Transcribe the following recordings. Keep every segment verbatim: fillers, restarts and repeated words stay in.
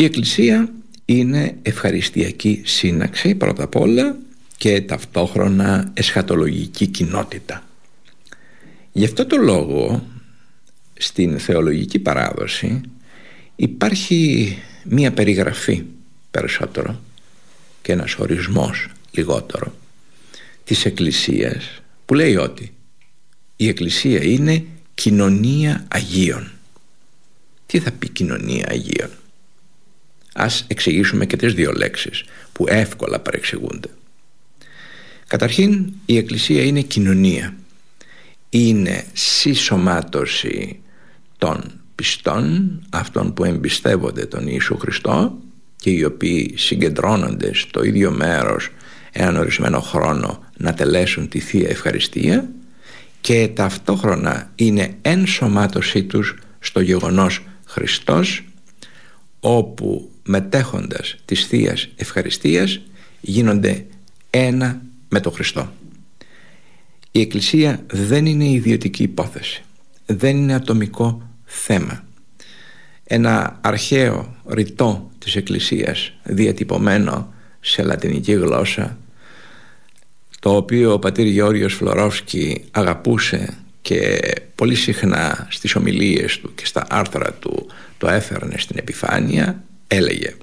Η Εκκλησία είναι ευχαριστιακή σύναξη πρώτα απ' όλα και ταυτόχρονα εσχατολογική κοινότητα. Γι' αυτό το λόγο στην θεολογική παράδοση υπάρχει μία περιγραφή περισσότερο και ένας ορισμός λιγότερο της Εκκλησίας που λέει ότι η Εκκλησία είναι κοινωνία Αγίων. Τι θα πει κοινωνία Αγίων? Ας εξηγήσουμε και τις δύο λέξεις που εύκολα παρεξηγούνται. Καταρχήν, η Εκκλησία είναι κοινωνία. Είναι συσσωμάτωση των πιστών, αυτών που εμπιστεύονται τον Ιησού Χριστό και οι οποίοι συγκεντρώνονται στο ίδιο μέρος έναν ορισμένο χρόνο να τελέσουν τη Θεία Ευχαριστία, και ταυτόχρονα είναι ενσωμάτωσή τους στο γεγονός Χριστός, όπου μετέχοντας της Θείας Ευχαριστίας γίνονται ένα με τον Χριστό. Η Εκκλησία δεν είναι ιδιωτική υπόθεση, δεν είναι ατομικό θέμα. Ένα αρχαίο ρητό της Εκκλησίας διατυπωμένο σε λατινική γλώσσα, το οποίο ο πατήρ Γεώργιος Φλωρόφσκι αγαπούσε και πολύ συχνά στις ομιλίες του και στα άρθρα του το έφερνε στην επιφάνεια, έλεγε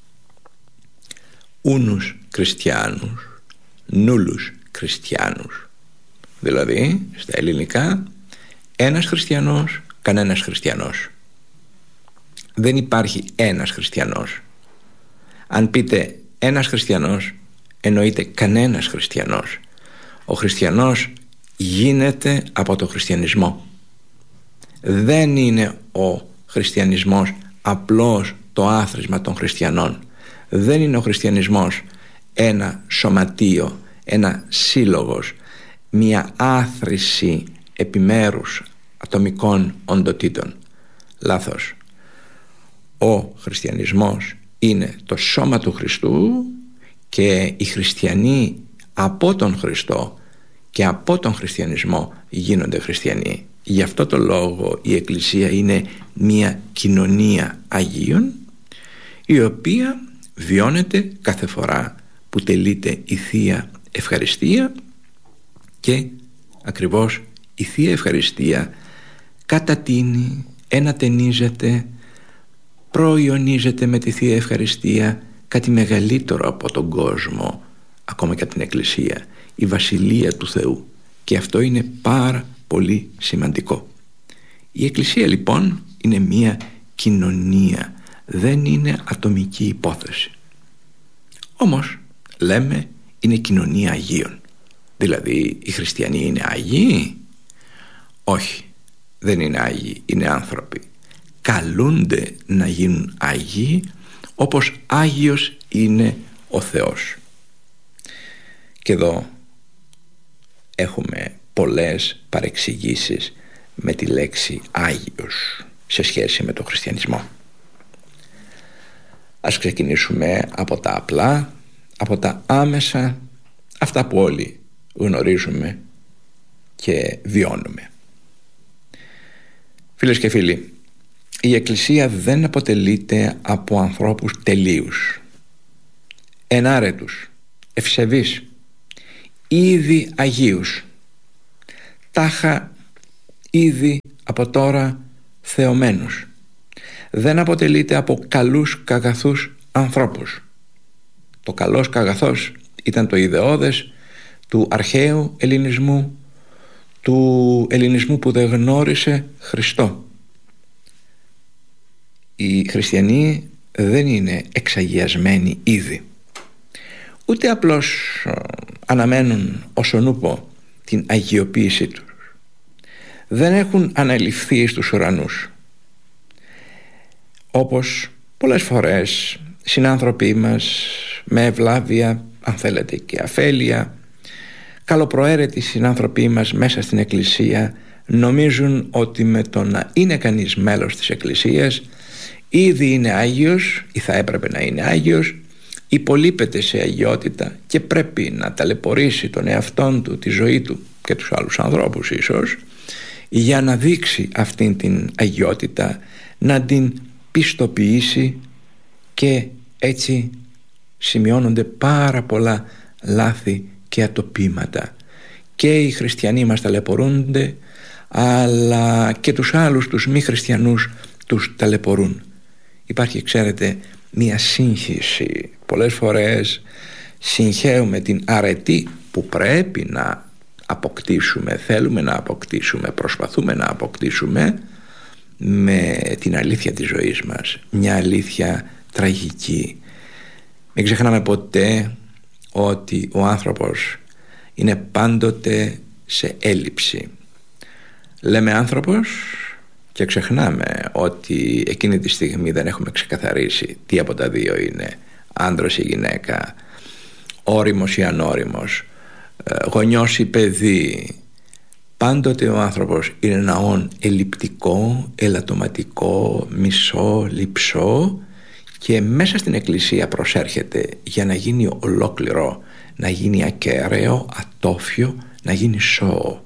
«Ούνους Χριστιάνους, νούλους Χριστιάνους». Δηλαδή, στα ελληνικά, ένας χριστιανός, κανένας χριστιανός. Δεν υπάρχει ένας χριστιανός. Αν πείτε ένας χριστιανός, εννοείται κανένας χριστιανός. Ο χριστιανός γίνεται από το χριστιανισμό. Δεν είναι ο χριστιανισμός απλώς το άθροισμα των χριστιανών. Δεν είναι ο χριστιανισμός ένα σωματείο, ένα σύλλογος, μια άθρηση επιμέρους ατομικών οντοτήτων. Λάθος. Ο χριστιανισμός είναι το σώμα του Χριστού και οι χριστιανοί από τον Χριστό και από τον χριστιανισμό γίνονται χριστιανοί. Γι' αυτό το λόγο η Εκκλησία είναι μια κοινωνία Αγίων, η οποία βιώνεται κάθε φορά που τελείται η Θεία Ευχαριστία, και ακριβώς η Θεία Ευχαριστία κατατείνει, ενατενίζεται, προϊονίζεται με τη Θεία Ευχαριστία κάτι μεγαλύτερο από τον κόσμο, ακόμα και από την Εκκλησία, η Βασιλεία του Θεού, και αυτό είναι πάρα πολύ σημαντικό. Η Εκκλησία λοιπόν είναι μια κοινωνία, δεν είναι ατομική υπόθεση. Όμως λέμε είναι κοινωνία Αγίων. Δηλαδή οι χριστιανοί είναι Άγιοι? Όχι, δεν είναι Άγιοι, είναι άνθρωποι. Καλούνται να γίνουν Άγιοι όπως Άγιος είναι ο Θεός. Και εδώ έχουμε πολλές παρεξηγήσεις με τη λέξη Άγιος σε σχέση με τον χριστιανισμό. Ας ξεκινήσουμε από τα απλά, από τα άμεσα, αυτά που όλοι γνωρίζουμε και βιώνουμε. Φίλες και φίλοι, η Εκκλησία δεν αποτελείται από ανθρώπους τελείους, ενάρετους, ευσεβείς, ήδη Αγίους, τάχα ήδη από τώρα θεωμένους. Δεν αποτελείται από καλούς καγαθούς ανθρώπους. Το καλός καγαθός ήταν το ιδεώδες του αρχαίου ελληνισμού, του ελληνισμού που δεν γνώρισε Χριστό. Οι χριστιανοί δεν είναι εξαγιασμένοι ήδη, ούτε απλώς αναμένουν όσον ούπο την αγιοποίησή τους. Δεν έχουν αναλυφθεί στους ουρανούς, όπως πολλές φορές συνάνθρωποι μας με ευλάβεια, αν θέλετε και αφέλεια, καλοπροαίρετοι συνάνθρωποι μας μέσα στην Εκκλησία νομίζουν ότι με το να είναι κανείς μέλος της Εκκλησίας ήδη είναι Άγιος ή θα έπρεπε να είναι Άγιος, υπολείπεται σε αγιότητα και πρέπει να ταλαιπωρήσει τον εαυτόν του, τη ζωή του και τους άλλους ανθρώπους ίσως, για να δείξει αυτήν την αγιότητα, να την πιστοποιήσει και έτσι σημειώνονται πάρα πολλά λάθη και ατοπήματα. Και οι χριστιανοί μας ταλαιπωρούνται, αλλά και τους άλλους, τους μη χριστιανούς, τους ταλαιπωρούν. Υπάρχει, ξέρετε, μία σύγχυση. Πολλές φορές συγχέουμε την αρετή που πρέπει να αποκτήσουμε, θέλουμε να αποκτήσουμε, προσπαθούμε να αποκτήσουμε, με την αλήθεια της ζωής μας. Μια αλήθεια τραγική. Μην ξεχνάμε ποτέ ότι ο άνθρωπος είναι πάντοτε σε έλλειψη. Λέμε άνθρωπος και ξεχνάμε ότι εκείνη τη στιγμή δεν έχουμε ξεκαθαρίσει τι από τα δύο είναι, άντρας ή γυναίκα, όριμος ή ανώριμος, γονιός ή παιδί. Πάντοτε ο άνθρωπος είναι ένα όν ελλειπτικό, ελαττωματικό, μισό, λειψό, και μέσα στην Εκκλησία προσέρχεται για να γίνει ολόκληρο, να γίνει ακέραιο, ατόφιο, να γίνει σώο.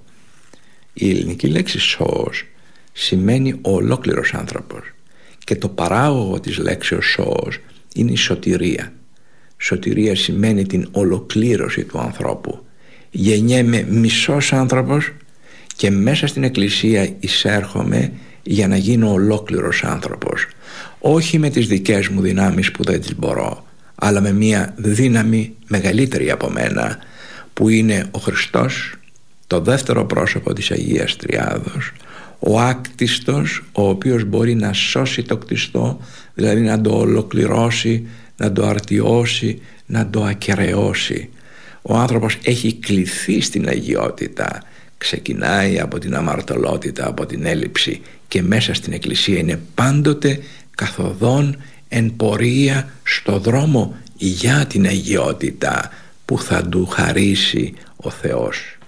Η ελληνική λέξη σώος σημαίνει ο ολόκληρος άνθρωπος, και το παράγωγο της λέξεως σώος είναι η σωτηρία. Σωτηρία σημαίνει την ολοκλήρωση του ανθρώπου. Γεννιέμαι μισός άνθρωπος και μέσα στην Εκκλησία εισέρχομαι για να γίνω ολόκληρος άνθρωπος. Όχι με τις δικές μου δυνάμεις που δεν τις μπορώ, αλλά με μια δύναμη μεγαλύτερη από μένα, που είναι ο Χριστός, το δεύτερο πρόσωπο της Αγίας Τριάδος, ο άκτιστος, ο οποίος μπορεί να σώσει το κτιστό, δηλαδή να το ολοκληρώσει, να το αρτιώσει, να το ακεραιώσει. Ο άνθρωπος έχει κληθεί στην αγιότητα. Ξεκινάει από την αμαρτωλότητα, από την έλλειψη, και μέσα στην Εκκλησία είναι πάντοτε καθοδόν εν πορεία στο δρόμο για την αγιότητα που θα του χαρίσει ο Θεός.